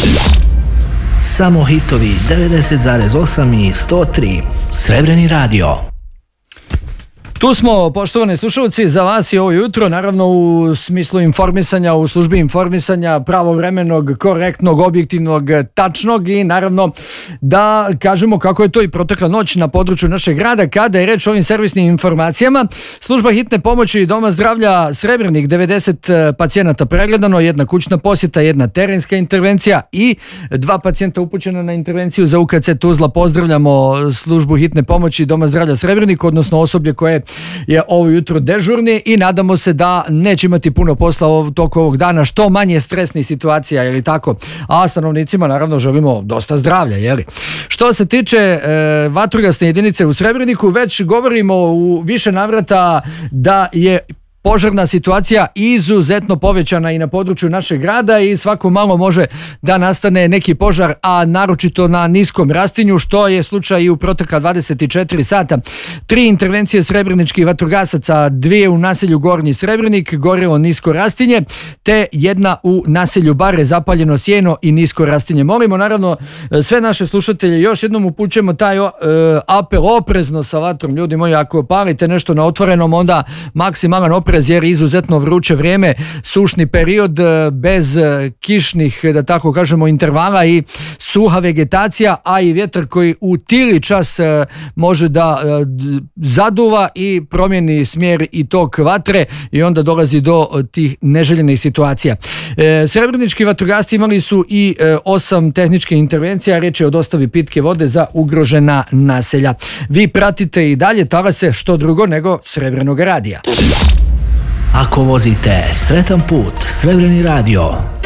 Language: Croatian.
Samo hitovi 90,8 i 103. Srebreni radio. Tu smo, poštovani slušalci, za vas i ovo jutro, naravno u smislu informisanja, u službi informisanja pravovremenog, korektnog, objektivnog, tačnog i naravno da kažemo kako je to i protekla noć na području našeg grada kada je reč o ovim servisnim informacijama. Služba hitne pomoći Doma zdravlja Srebrenik, 90 pacijenata pregledano, jedna kućna posjeta, jedna terenska intervencija i 2 pacijenta upućena na intervenciju za UKC Tuzla. Pozdravljamo službu hitne pomoći Doma zdravlja Srebrenik, odnosno osoblje koje je ovo jutro dežurni i nadamo se da neće imati puno posla toku ovog dana, što manje stresnih situacija, je li tako? A stanovnicima naravno želimo dosta zdravlja, je li? Što se tiče vatrogasne jedinice u Srebreniku, već govorimo u više navrata da je požarna situacija izuzetno povećana i na području našeg grada i svako malo može da nastane neki požar, a naročito na niskom rastinju, što je slučaj i u protekla 24 sata. 3 intervencije srebreničkih vatrogasaca, 2 u naselju Gornji Srebrenik, gorelo nisko rastinje, te jedna u naselju Bare, zapaljeno sjeno i nisko rastinje. Molimo naravno sve naše slušatelje, još jednom upućujemo taj apel, oprezno sa vatrom, ljudi moji, ako palite nešto na otvorenom, onda maksimalan oprez, jer izuzetno vruće vrijeme, sušni period bez kišnih, da tako kažemo, intervala i suha vegetacija, a i vjetar koji u tili čas može da zaduva i promijeni smjer i tok vatre i onda dolazi do tih neželjenih situacija. Srebrenički vatrogasci imali su i 8 tehničkih intervencija, riječ je o dostavi pitke vode za ugrožena naselja. Vi pratite i dalje talase, što drugo nego Srebrenog radija. Ako vozite, sretan put, Srebreni radio.